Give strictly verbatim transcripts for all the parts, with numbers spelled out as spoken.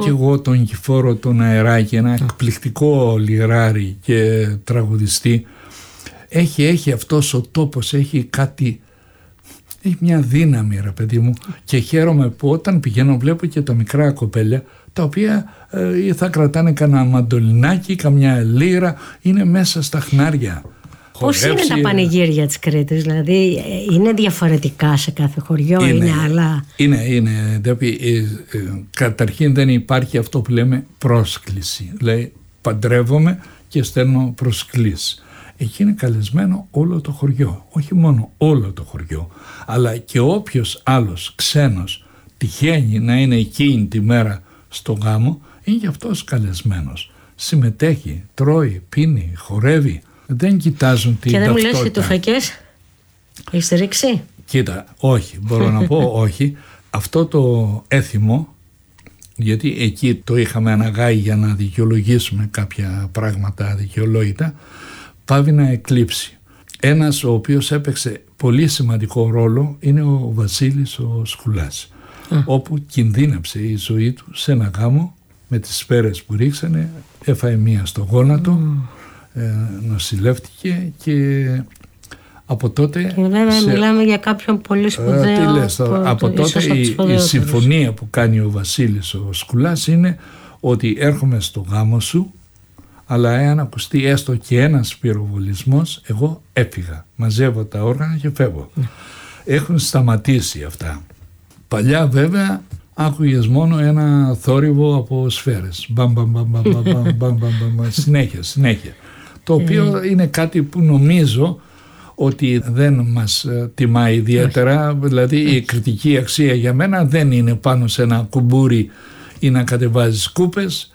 και εγώ τον Νικηφόρο τον Αεράκη, ένα εκπληκτικό λιράρι και τραγουδιστή. Έχει, έχει αυτός ο τόπος, έχει κάτι, έχει μια δύναμη ρε παιδί μου, και χαίρομαι που όταν πηγαίνω βλέπω και τα μικρά κοπέλια τα οποία ε, θα κρατάνε κανένα μαντολινάκι, καμιά λύρα, είναι μέσα στα χνάρια. Πώς είναι τα πανηγύρια της Κρήτης, δηλαδή είναι διαφορετικά σε κάθε χωριό, είναι, είναι άλλα? Είναι, είναι, δηλαδή, ε, ε, καταρχήν δεν υπάρχει αυτό που λέμε πρόσκληση, δηλαδή παντρεύομαι και στέλνω προσκλήσεις. Εκεί είναι καλεσμένο όλο το χωριό, όχι μόνο όλο το χωριό, αλλά και όποιος άλλος ξένος τυχαίνει να είναι εκείνη τη μέρα στο γάμο, είναι και αυτός καλεσμένος. Συμμετέχει, τρώει, πίνει, χορεύει. Δεν κοιτάζουν την ταυτότητα. Και δεν μου λες και τουφεκές, έχεις ρίξει? Κοίτα, όχι, μπορώ να πω όχι. Αυτό το έθιμο, γιατί εκεί το είχαμε αναγάγει για να δικαιολογήσουμε κάποια πράγματα αδικαιολόγητα, πάβει να εκλείψει. Ένας ο οποίος έπαιξε πολύ σημαντικό ρόλο είναι ο Βασίλης ο Σκουλάς, mm. όπου κινδύνεψε η ζωή του σε ένα γάμο με τις σφαίρες που ρίξανε, έφαε μία στο γόνατο, mm. ε, νοσηλεύτηκε και από τότε... Και βέβαια σε... μιλάμε για κάποιον πολύ σπουδαίο. Ε, τι λες, από, από τότε η, η συμφωνία που κάνει ο Βασίλης ο Σκουλάς είναι ότι έρχομαι στο γάμο σου, αλλά εάν ακουστεί έστω και ένας πυροβολισμός, εγώ έφυγα, μαζεύω τα όργανα και φεύγω. Mm. Έχουν σταματήσει αυτά. Παλιά βέβαια άκουγες μόνο ένα θόρυβο από σφαίρες. Μπαμ, μπαμ, μπαμ, μπαμ, μπαμ, μπαμ, μπαμ, συνέχεια, συνέχεια. Το οποίο mm. είναι κάτι που νομίζω ότι δεν μας τιμά ιδιαίτερα, δηλαδή η κριτική αξία για μένα δεν είναι πάνω σε ένα κουμπούρι ή να κατεβάζεις κούπες.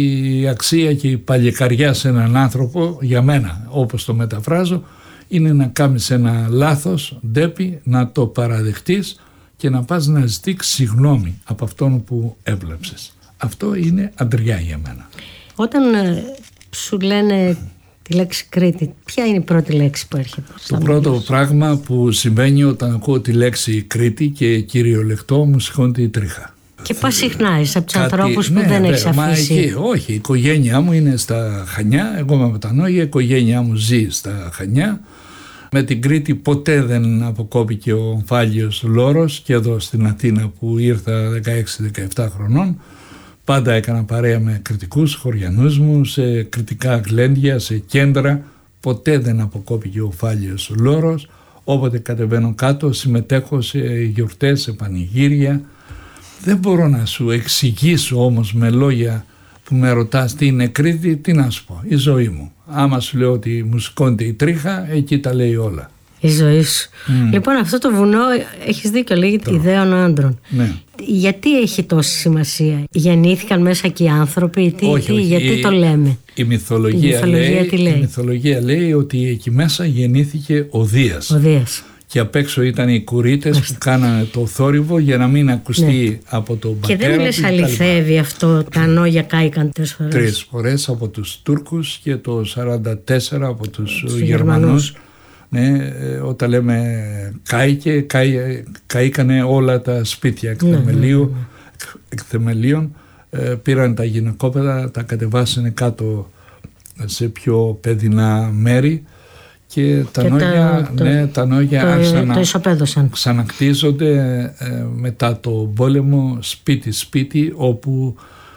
Η αξία και η παλικαριά σε έναν άνθρωπο, για μένα όπως το μεταφράζω, είναι να κάνεις ένα λάθος, ντέπι, να το παραδεχτείς και να πας να ζητήσεις συγγνώμη από αυτόν που έβλεψες. Αυτό είναι αντριά για μένα. Όταν ε, σου λένε τη λέξη Κρήτη, ποια είναι η πρώτη λέξη που έρχεται? Το πρώτο μέλος. Πράγμα που συμβαίνει όταν ακούω τη λέξη Κρήτη και κυριολεκτό μου σηκώνεται η τρίχα. Και πας συχνά είσαι από τους ανθρώπους που ναι, δεν έχεις αφήσει? Εκεί, όχι, η οικογένειά μου είναι στα Χανιά, εγώ είμαι μετανόγια, η οικογένειά μου ζει στα Χανιά. Με την Κρήτη ποτέ δεν αποκόπηκε ο ομφάλιος λόρος, και εδώ στην Αθήνα που ήρθα δεκαέξι δεκαεπτά χρονών. Πάντα έκανα παρέα με κριτικούς χωριανούς μου, σε κριτικά γλέντια, σε κέντρα. Ποτέ δεν αποκόπηκε ο ομφάλιος λόρος. Όποτε κατεβαίνω κάτω συμμετέχω σε γιορτές, σε πανηγύρια. Δεν μπορώ να σου εξηγήσω όμως με λόγια που με ρωτάς τι είναι Κρήτη, τι να σου πω, η ζωή μου. Άμα σου λέω ότι μου σηκώνεται η τρίχα, εκεί τα λέει όλα. Η ζωή σου. Mm. Λοιπόν, αυτό το βουνό, έχεις δίκιο, λέγεται ιδέων άντρων. Ναι. Γιατί έχει τόση σημασία? Γεννήθηκαν μέσα και οι άνθρωποι, τι, όχι, τι, όχι. γιατί η, το λέμε? Η μυθολογία, η μυθολογία, λέει, τι λέει? η μυθολογία λέει ότι εκεί μέσα γεννήθηκε ο Δίας. Ο Δίας. Και απ' έξω ήταν οι κουρίτες που κάνανε το θόρυβο για να μην ακουστεί ναι. από τον πατέρα. Και δεν μου λες αληθεύει αυτό, τα νόγια κάηκαν τρεις φορές? Τρεις φορές από τους Τούρκους και το σαράντα τέσσερα από τους Γερμανούς. Ναι, όταν λέμε κάηκε, κάη, καήκανε όλα τα σπίτια εκ θεμελίου, ναι, ναι, ναι. εκ θεμελίων. Ε, πήραν τα γυναικόπαιδα, τα κατεβάσανε κάτω σε πιο παιδινά μέρη. Και τα, και νόγια, το, ναι, τα νόγια το, άρχισαν να ξανακτίζονται ε, μετά το πόλεμο σπίτι-σπίτι, όπου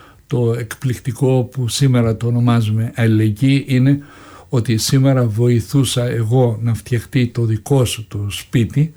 το εκπληκτικό που σήμερα το ονομάζουμε αλληλεγγύη είναι ότι σήμερα βοηθούσα εγώ να φτιαχτεί το δικό σου το σπίτι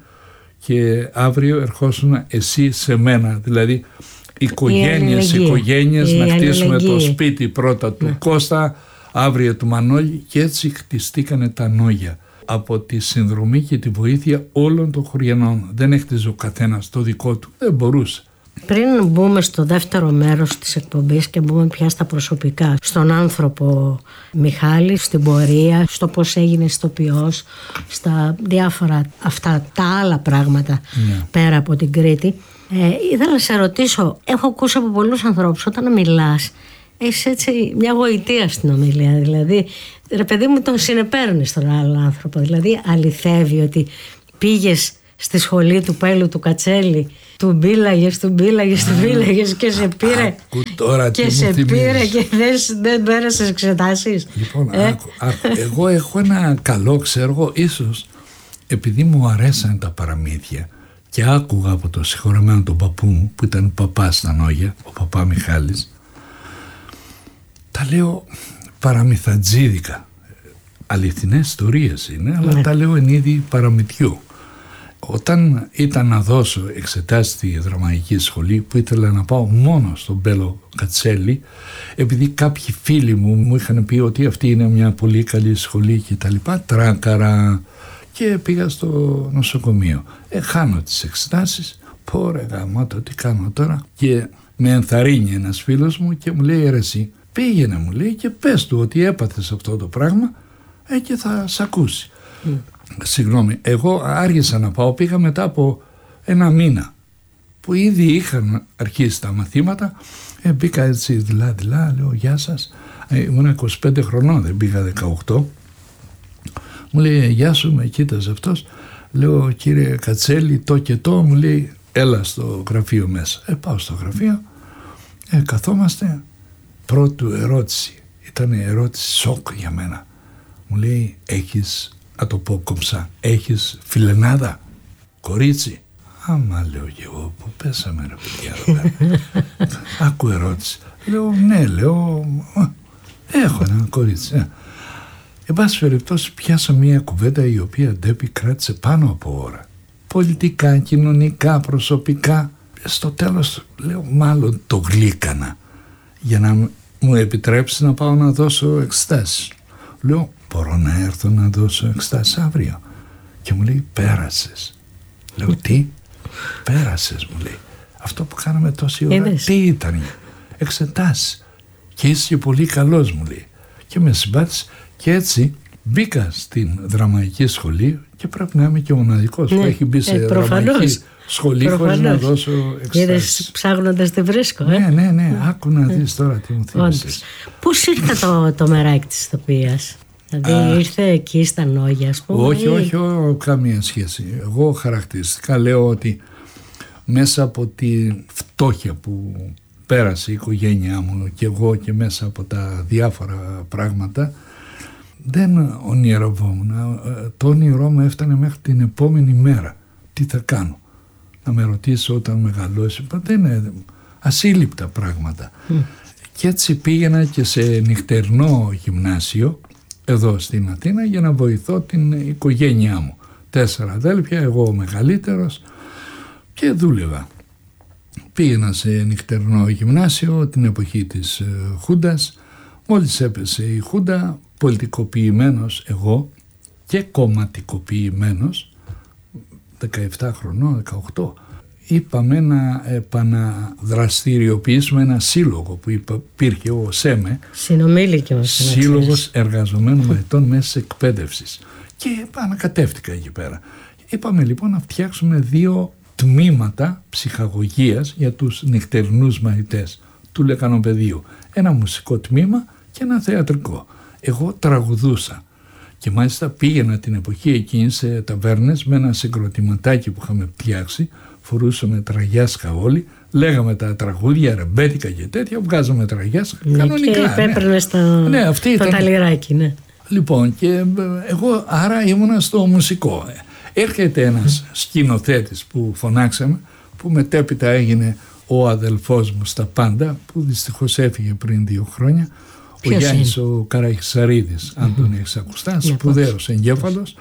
και αύριο ερχόσουν εσύ σε μένα, δηλαδή οικογένειες, οικογένειες να χτίσουμε το σπίτι πρώτα του ναι. Κώστα, αύριο του Μανώλη, και έτσι χτιστήκανε τα νόγια από τη συνδρομή και τη βοήθεια όλων των χωριανών. Δεν έχτιζε ο καθένας το δικό του, δεν μπορούσε. Πριν μπούμε στο δεύτερο μέρος της εκπομπής και μπούμε πια στα προσωπικά, στον άνθρωπο Μιχάλη, στην πορεία, στο πώς έγινε ηθοποιός, στα διάφορα αυτά τα άλλα πράγματα ναι. πέρα από την Κρήτη, ε, ήθελα να σε ρωτήσω, έχω ακούσει από πολλούς ανθρώπους όταν μιλάς έχεις έτσι μια γοητεία στην ομιλία, δηλαδή ρε παιδί μου τον συνεπέρνεις τον άλλο άνθρωπο, δηλαδή αληθεύει ότι πήγες στη σχολή του Πέλου του Κατσέλη Του μπήλαγες, του μπήλαγες, του μπήλαγες και σε πήρε. Άκου τώρα και τι σε μου πήρε και δεν, δεν πέρασες εξετάσεις. Λοιπόν, ε? άκου, άκου. Εγώ έχω ένα καλό, ξέρω εγώ, ίσως επειδή μου αρέσαν τα παραμύθια και άκουγα από το συγχωρεμένο τον παππού μου που ήταν παπάς στα Νόγια, ο παπά Μιχάλης, τα λέω παραμυθατζίδικα. Αληθινές ιστορίες είναι, αλλά ναι. τα λέω εν είδη παραμυθιού. Όταν ήταν να δώσω εξετάσεις στη δραματική σχολή, που ήθελα να πάω μόνο στον Μπέλο Κατσέλη, επειδή κάποιοι φίλοι μου μου είχαν πει ότι αυτή είναι μια πολύ καλή σχολή και τα λοιπά, τράκαρα, και πήγα στο νοσοκομείο. Ε, χάνω τις εξετάσεις, πω ρε γαμώτο, τι κάνω τώρα, και με ενθαρρύνει ένας φίλος μου και μου λέει, ρε εσύ, πήγαινε, μου λέει, και πες του ότι έπαθες αυτό το πράγμα, ε, και θα σ' ακούσει. Mm. Συγγνώμη, εγώ άργησα να πάω, πήγα μετά από ένα μήνα που ήδη είχαν αρχίσει τα μαθήματα. ε, μπήκα έτσι δειλά δειλά, λέω γεια σας, ε, ήμουν είκοσι πέντε χρονών, δεν πήγα δεκαοκτώ. Μου λέει γεια σου, με κοίταζε αυτός, λέω κύριε Κατσέλη το και το, μου λέει έλα στο γραφείο μέσα. Ε, πάω στο γραφείο, ε, καθόμαστε, πρώτη ερώτηση, ήταν η ερώτηση σοκ για μένα. Μου λέει έχεις, να το πω κομψά, έχεις φιλενάδα, κορίτσι? Άμα, λέω και εγώ, που πέσαμε ρε παιδιά εδώ πέρα. Άκου ερώτηση. Λέω ναι, λέω έχω ένα κορίτσι. ε. Εν πάση περιπτώσει πιάσα μια κουβέντα η οποία ντέπη κράτησε πάνω από ώρα. Πολιτικά, κοινωνικά, προσωπικά. Στο τέλος λέω μάλλον το γλύκανα για να μου επιτρέψει να πάω να δώσω εξετάσεις. Λέω μπορώ να έρθω να δώσω εξετάσεις αύριο? Και μου λέει πέρασες. Λέω τι? Πέρασες, μου λέει. Αυτό που κάναμε τόση ώρα Είδες. Τι ήταν? Εξετάσεις. Και είσαι και πολύ καλός, μου λέει. Και με συμπάθησε. Και έτσι μπήκα στην δραματική σχολή και πρέπει να είμαι και ο μοναδικός ναι, που έχει μπει σε ε, δραματική σχολή χωρίς να δώσω εξετάσεις. Είδες ψάχνοντας δεν βρίσκω. Ε? Ναι, ναι, ναι. Άκου να δεις τώρα τι μου θύμισες. Πώς ήρθε το, το μεράκι της ηθοποιίας? Δηλαδή Α, ήρθε εκεί στα Νόγια, ας πούμε? Όχι, όχι, όχι, καμία σχέση. Εγώ χαρακτηριστικά λέω ότι μέσα από τη φτώχεια που πέρασε η οικογένειά μου και εγώ και μέσα από τα διάφορα πράγματα, δεν ονειρευόμουν. Το όνειρό μου έφτανε μέχρι την επόμενη μέρα. Τι θα κάνω? Να με ρωτήσει όταν μεγαλώσει. Δεν είναι ασύλληπτα πράγματα. Mm. Και έτσι πήγαινα και σε νυχτερινό γυμνάσιο εδώ στην Αθήνα για να βοηθώ την οικογένειά μου. Τέσσερα αδέλφια, εγώ ο μεγαλύτερος, και δούλευα. Πήγαινα σε νυχτερινό γυμνάσιο την εποχή της Χούντας. Μόλις έπεσε η Χούντα, πολιτικοποιημένος εγώ και κομματικοποιημένος, δεκαεπτά χρονών, δεκαοκτώ, είπαμε να επαναδραστηριοποιήσουμε ένα σύλλογο που υπήρχε, ο ΣΕΜΕ, Σύλλογος Εργαζομένων Μαθητών Μέσης Εκπαίδευσης, και ανακατεύτηκα εκεί πέρα. Είπαμε λοιπόν να φτιάξουμε δύο τμήματα ψυχαγωγίας για τους νυχτερινούς μαθητές του Λεκανοπεδίου. Ένα μουσικό τμήμα και ένα θεατρικό. Εγώ τραγουδούσα και μάλιστα πήγαινα την εποχή εκείνη σε ταβέρνες με ένα συγκροτηματάκι που είχαμε φτιάξει, φορούσαμε τραγιάσκα όλοι, λέγαμε τα τραγούδια, ρεμπέτικα και τέτοια, βγάζαμε τραγιάσκα ναι, κανονικά. Και επέπαιρνε στο ναι, το ήταν... ταλιράκι, ναι. Λοιπόν, και εγώ άρα ήμουνα στο μουσικό. Έρχεται ένας σκηνοθέτης που φωνάξαμε, που μετέπειτα έγινε ο αδελφός μου στα πάντα, που δυστυχώς έφυγε πριν δύο χρόνια. Ο Γιάννης ο Καραχισαρίδης, αν τον έχεις ακουστά, σπουδαίος εγκέφαλος.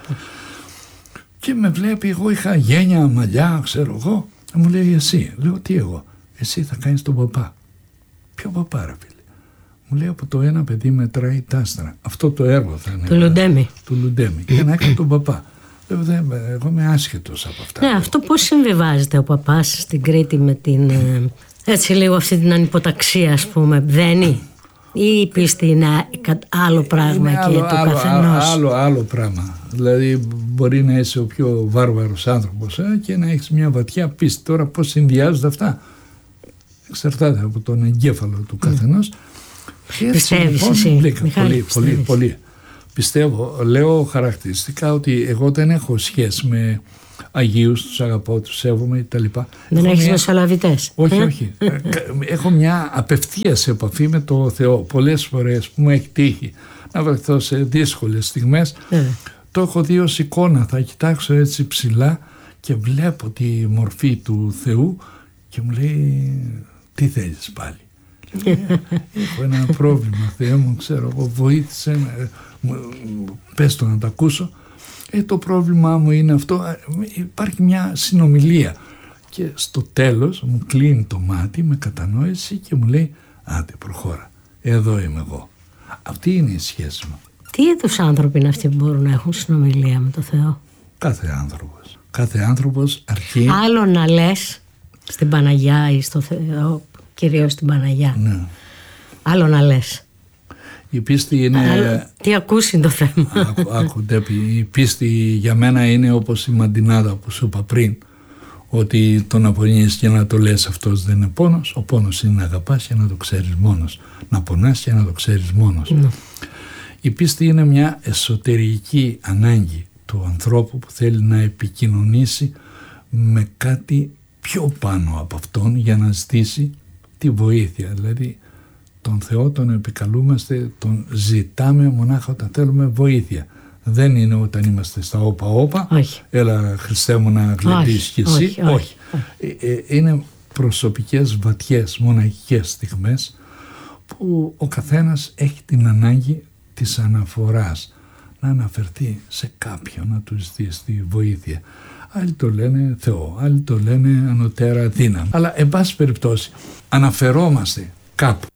Και με βλέπει, εγώ είχα γένια, μαλλιά, ξέρω εγώ. Μου λέει εσύ. Λέω τι εγώ? Εσύ θα κάνεις τον παπά. Ποιο παπά ρε φίλε? Μου λέει από το ένα παιδί μετράει τα άστρα. Αυτό το έργο θα είναι. Του Λουντέμι. Του Λουντέμι. Για να έκανε τον παπά. Λέω, δεν, εγώ είμαι άσχετος από αυτά. Ναι, αυτό πώς συμβιβάζεται ο παπάς στην Κρήτη με την, έτσι λίγο αυτή την ανυποταξία, ας πούμε, δένει? Ή η πίστη είναι άλλο πράγμα είναι και άλλο, του άλλο, καθενός? Άλλο, άλλο πράγμα. Δηλαδή μπορεί να είσαι ο πιο βάρβαρος άνθρωπος ε, και να έχεις μια βαθιά πίστη. Τώρα πώς συνδυάζονται αυτά? Εξαρτάται από τον εγκέφαλο του καθενός. Mm. Πιστεύεις λοιπόν, εσύ, Μιχάλη, πολύ, πιστεύεις. πολύ, πολύ. πιστεύω, λέω χαρακτηριστικά ότι εγώ δεν έχω σχέση με Αγίους, τους αγαπώ, τους σέβομαι κτλ. Δεν έχεις μια... μεσολαβητές? Όχι, όχι. Έχω μια απευθείας επαφή με το Θεό. Πολλές φορές που μου έχει τύχει να βρεθώ σε δύσκολες στιγμές, yeah. το έχω δει ως εικόνα. Θα κοιτάξω έτσι ψηλά και βλέπω τη μορφή του Θεού και μου λέει, τι θέλεις πάλι? Έχω ένα πρόβλημα, Θεέ μου, ξέρω εγώ, βοήθησε, πες το να το ακούσω. Ε, το πρόβλημά μου είναι αυτό. Υπάρχει μια συνομιλία και στο τέλος μου κλείνει το μάτι με κατανόηση και μου λέει, άντε προχώρα, εδώ είμαι εγώ. Αυτή είναι η σχέση μου. Τι είδους άνθρωποι είναι αυτοί που μπορούν να έχουν συνομιλία με το Θεό? Κάθε άνθρωπος. Κάθε άνθρωπος αρκεί... Άλλο να λες στην Παναγιά ή στο Θεό, κυρίως στην Παναγιά. Ναι. Άλλο να λες. Η πίστη είναι... Άλλο, τι ακούσει το θέμα. Άκου, άκου, η πίστη για μένα είναι όπως η μαντινάδα που σου είπα πριν, ότι το να πονείς και να το λες αυτός δεν είναι πόνος. Ο πόνος είναι να αγαπάς και να το ξέρεις μόνος. Να πονάς και να το ξέρεις μόνος. Mm. Η πίστη είναι μια εσωτερική ανάγκη του ανθρώπου που θέλει να επικοινωνήσει με κάτι πιο πάνω από αυτόν για να ζητήσει τη βοήθεια. Δηλαδή τον Θεό τον επικαλούμαστε, τον ζητάμε μονάχα όταν θέλουμε βοήθεια. Δεν είναι όταν είμαστε στα όπα όπα, όχι. Έλα Χριστέ μου να γλεντήσεις κι εσύ. Όχι, όχι. όχι. Ε, ε, είναι προσωπικές, βαθιές, μοναχικές στιγμές που ο καθένας έχει την ανάγκη της αναφοράς, να αναφερθεί σε κάποιον, να του ζητήσει τη βοήθεια. Άλλοι το λένε Θεό, άλλοι το λένε ανωτέρα δύναμη. Αλλά εν πάση περιπτώσει αναφερόμαστε κάπου.